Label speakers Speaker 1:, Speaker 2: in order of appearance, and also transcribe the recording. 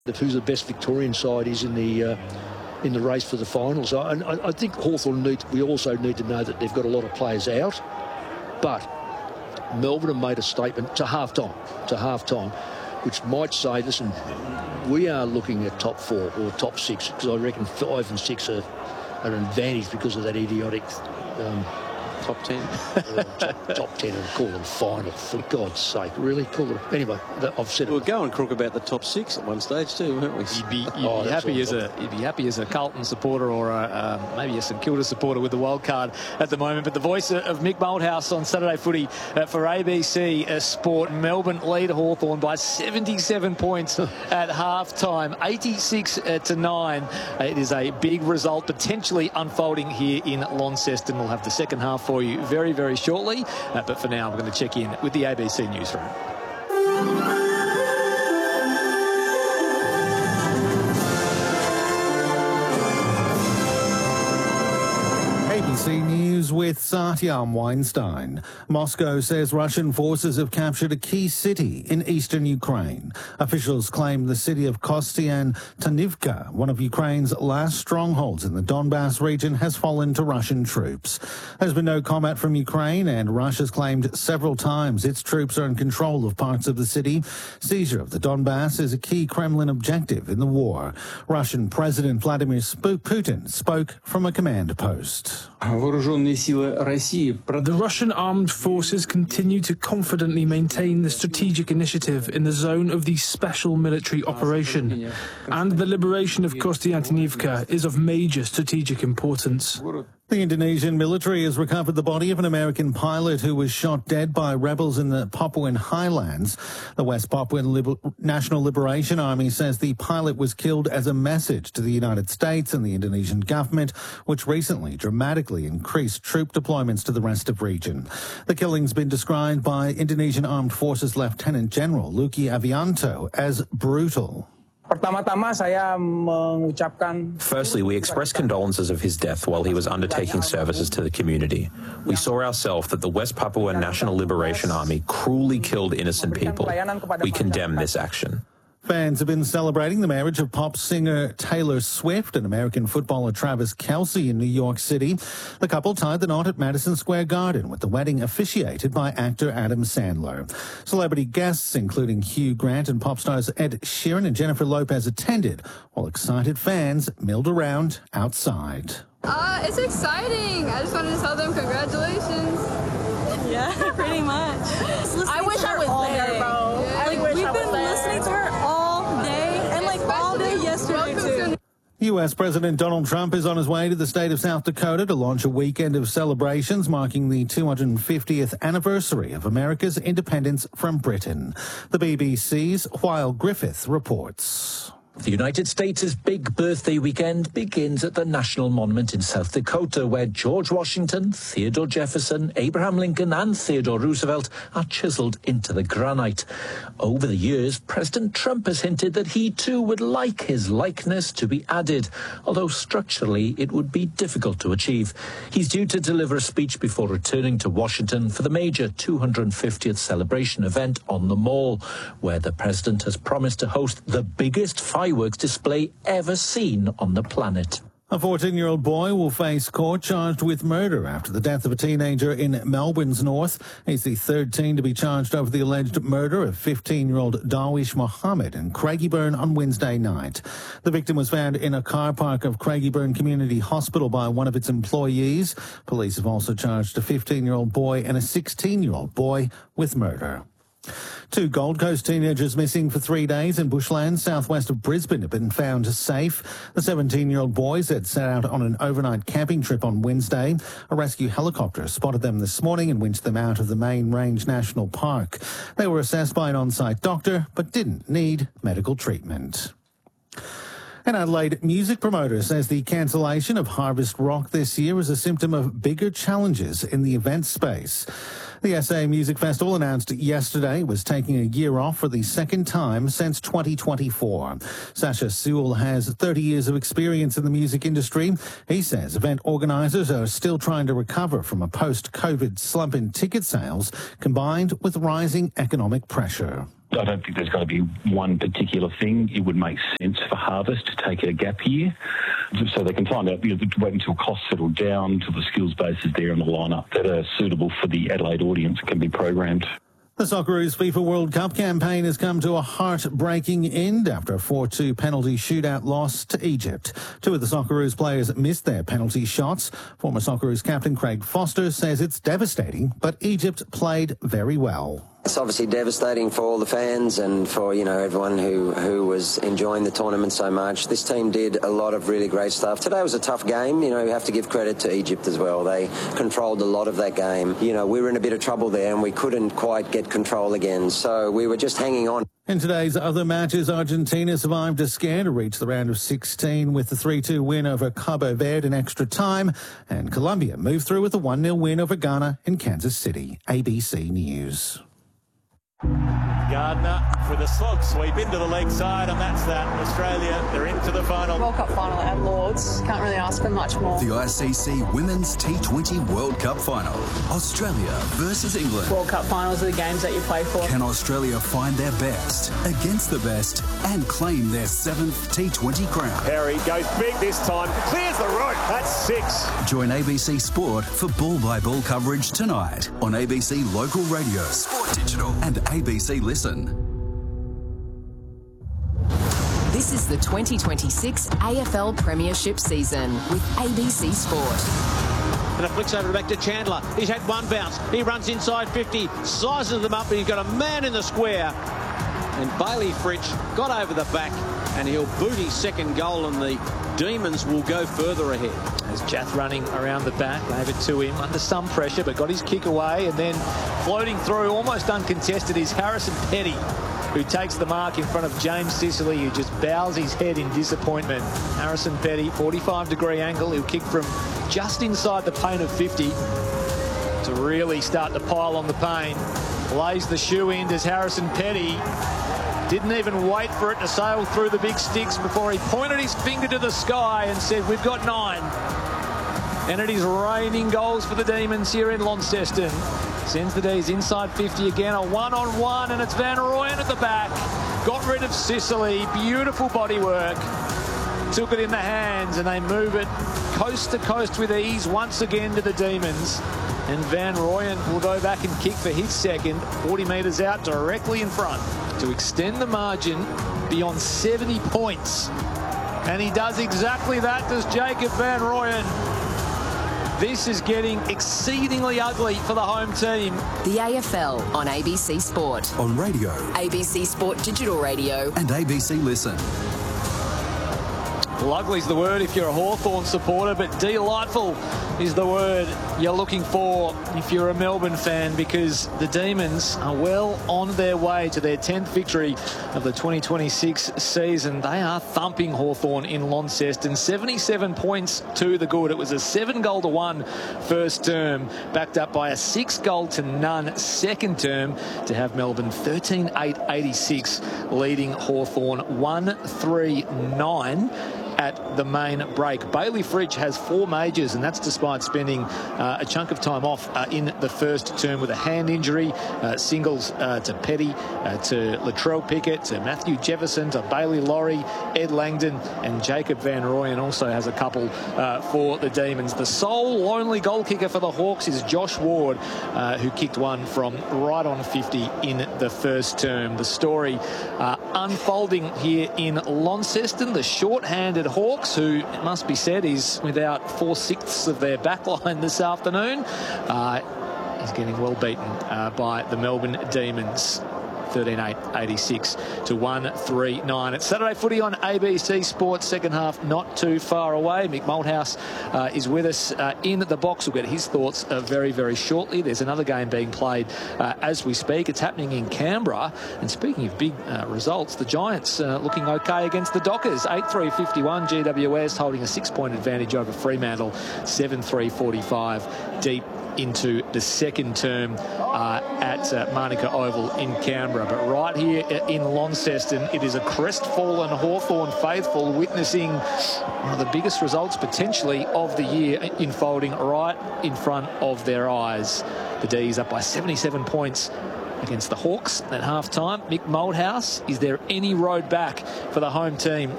Speaker 1: of who the best Victorian side is in the race for the finals. I think Hawthorn we also need to know that they've got a lot of players out, but Melbourne have made a statement to half-time, which might say, listen, we are looking at top 4 or top 6, because I reckon 5 and 6 are an advantage because of that idiotic
Speaker 2: top 10.
Speaker 1: Top 10 and call them final, for God's sake. Really? Call them. Anyway, I've said it.
Speaker 2: We'll go and crook about the top 6 at one stage too, won't we?
Speaker 3: You'd be happy as a Carlton supporter or maybe a St Kilda supporter with the wild card at the moment. But the voice of Mick Malthouse on Saturday Footy for ABC Sport. Melbourne lead Hawthorn by 77 points at half-time, 86-9. It is a big result potentially unfolding here in Launceston. We'll have the second half for you very, very shortly. But for now, we're going to check in with the ABC Newsroom.
Speaker 4: ABC News with Satyam Weinstein. Moscow says Russian forces have captured a key city in eastern Ukraine. Officials claim the city of Kostiantynivka, one of Ukraine's last strongholds in the Donbass region, has fallen to Russian troops. There's been no comment from Ukraine, and Russia's claimed several times its troops are in control of parts of the city. Seizure of the Donbass is a key Kremlin objective in the war. Russian President Vladimir Putin spoke from a command post.
Speaker 5: The Russian armed forces continue to confidently maintain the strategic initiative in the zone of the special military operation, and the liberation of Kostiantynivka is of major strategic importance.
Speaker 4: The Indonesian military has recovered the body of an American pilot who was shot dead by rebels in the Papuan highlands. The West Papuan National Liberation Army says the pilot was killed as a message to the United States and the Indonesian government, which recently dramatically increased troop deployments to the rest of the region. The killing's been described by Indonesian Armed Forces Lieutenant General Luki Avianto as brutal.
Speaker 6: Firstly, we express condolences of his death while he was undertaking services to the community. We saw ourselves that the West Papua National Liberation Army cruelly killed innocent people. We condemn this action.
Speaker 4: Fans have been celebrating the marriage of pop singer Taylor Swift and American footballer Travis Kelce in New York City. The couple tied the knot at Madison Square Garden, with the wedding officiated by actor Adam Sandler. Celebrity guests, including Hugh Grant and pop stars Ed Sheeran and Jennifer Lopez, attended, while excited fans milled around outside.
Speaker 7: It's exciting. I just wanted to tell them congratulations.
Speaker 8: Yeah, pretty much.
Speaker 7: I wish I was there, bro.
Speaker 8: We've been listening to her all day, and all day yesterday too.
Speaker 4: U.S. President Donald Trump is on his way to the state of South Dakota to launch a weekend of celebrations marking the 250th anniversary of America's independence from Britain. The BBC's While Griffith reports.
Speaker 9: The United States' big birthday weekend begins at the National Monument in South Dakota, where George Washington, Theodore Jefferson, Abraham Lincoln and Theodore Roosevelt are chiseled into the granite. Over the years, President Trump has hinted that he too would like his likeness to be added, although structurally it would be difficult to achieve. He's due to deliver a speech before returning to Washington for the major 250th celebration event on the Mall, where the president has promised to host the biggest fireworks display ever seen on the planet.
Speaker 4: A 14-year-old boy will face court charged with murder after the death of a teenager in Melbourne's north. He's the third teen to be charged over the alleged murder of 15-year-old Darwish Mohammed in Craigieburn on Wednesday night. The victim was found in a car park of Craigieburn Community Hospital by one of its employees. Police have also charged a 15-year-old boy and a 16-year-old boy with murder. Two Gold Coast teenagers missing for 3 days in bushland southwest of Brisbane have been found safe. The 17-year-old boys had set out on an overnight camping trip on Wednesday. A rescue helicopter spotted them this morning and winched them out of the Main Range National Park. They were assessed by an on-site doctor but didn't need medical treatment. An Adelaide music promoter says the cancellation of Harvest Rock this year is a symptom of bigger challenges in the event space. The SA Music Festival announced yesterday it was taking a year off for the second time since 2024. Sasha Sewell has 30 years of experience in the music industry. He says event organisers are still trying to recover from a post-COVID slump in ticket sales, combined with rising economic pressure.
Speaker 10: I don't think there's got to be one particular thing. It would make sense for Harvest to take a gap year so they can find out, wait until costs settle down, until the skills base is there in the lineup that are suitable for the Adelaide audience and can be programmed.
Speaker 4: The Socceroos FIFA World Cup campaign has come to a heartbreaking end after a 4-2 penalty shootout loss to Egypt. Two of the Socceroos players missed their penalty shots. Former Socceroos captain Craig Foster says it's devastating, but Egypt played very well.
Speaker 11: It's obviously devastating for all the fans and for, everyone who was enjoying the tournament so much. This team did a lot of really great stuff. Today was a tough game. You have to give credit to Egypt as well. They controlled a lot of that game. We were in a bit of trouble there and we couldn't quite get control again. So we were just hanging on.
Speaker 4: In today's other matches, Argentina survived a scare to reach the round of 16 with the 3-2 win over Cabo Verde in extra time, and Colombia moved through with a 1-0 win over Ghana in Kansas City. ABC News.
Speaker 12: Gardner for the slog sweep into the leg side, and that's that. Australia, they're into the final.
Speaker 13: World Cup final at Lords. Can't really ask for much more.
Speaker 14: The ICC Women's T20 World Cup final. Australia versus England.
Speaker 13: World Cup finals are the games that you play for.
Speaker 14: Can Australia find their best against the best and claim their 7th T20 crown?
Speaker 12: Perry goes big this time. Clears the road. That's 6.
Speaker 14: Join ABC Sport for ball-by-ball coverage tonight on ABC Local Radio, Sport Digital and ABC Listen.
Speaker 15: This is the 2026 AFL Premiership season with ABC Sport.
Speaker 16: And it flicks over back to Chandler. He's had one bounce. He runs inside 50, sizes them up, and he's got a man in the square. And Bailey Fritsch got over the back, and he'll boot his second goal, and the Demons will go further ahead.
Speaker 3: As Jath running around the back, gave it to him under some pressure, but got his kick away, and then floating through, almost uncontested, is Harrison Petty, who takes the mark in front of James Sicily, who just bows his head in disappointment. Harrison Petty, 45-degree angle. He'll kick from just inside the paint of 50 to really start to pile on the paint. Lays the shoe in as Harrison Petty didn't even wait for it to sail through the big sticks before he pointed his finger to the sky and said, "We've got 9. And it is raining goals for the Demons here in Launceston. Sends the D's inside 50 again, a one-on-one, and it's Van Rooyen at the back. Got rid of Sicily, beautiful bodywork. Took it in the hands, and they move it coast to coast with ease once again to the Demons. And Van Rooyen will go back and kick for his second, 40 metres out, directly in front, to extend the margin beyond 70 points. And he does exactly that, does Jacob Van Rooyen. This is getting exceedingly ugly for the home team.
Speaker 15: The AFL on ABC Sport.
Speaker 14: On radio.
Speaker 15: ABC Sport Digital Radio.
Speaker 14: And ABC Listen.
Speaker 3: Well, ugly's the word if you're a Hawthorn supporter, but delightful is the word you're looking for if you're a Melbourne fan, because the Demons are well on their way to their 10th victory of the 2026 season. They are thumping Hawthorn in Launceston, 77 points to the good. It was a 7-goal-to-1 first term, backed up by a 6-goal-to-none second term to have Melbourne 13-8-86 leading Hawthorn 1-3-9 at the main break. Bailey Fritsch has 4 majors, and that's despite spending a chunk of time off in the first term with a hand injury. Singles to Petty, to Latrell Pickett, to Matthew Jefferson, to Bailey Laurie, Ed Langdon, and Jacob Van Rooyen also has a couple for the Demons. The sole lonely goal kicker for the Hawks is Josh Ward, who kicked one from right on 50 in the first term. The story unfolding here in Launceston. The short-handed Hawks, who, it must be said, is without 4/6 of their backline this afternoon, is getting well beaten by the Melbourne Demons. 13-8-86 to 1-3-9. It's Saturday footy on ABC Sports. Second half not too far away. Mick Malthouse is with us in the box. We'll get his thoughts very, very shortly. There's another game being played as we speak. It's happening in Canberra. And speaking of big results, the Giants looking okay against the Dockers. 8-3-51. GWS holding a 6-point advantage over Fremantle. 7-3-45 deep into the second term at Manuka Oval in Canberra. But right here in Launceston, it is a crestfallen Hawthorn faithful witnessing one of the biggest results potentially of the year unfolding right in front of their eyes. The D's up by 77 points against the Hawks at half-time. Mick Malthouse, is there any road back for the home team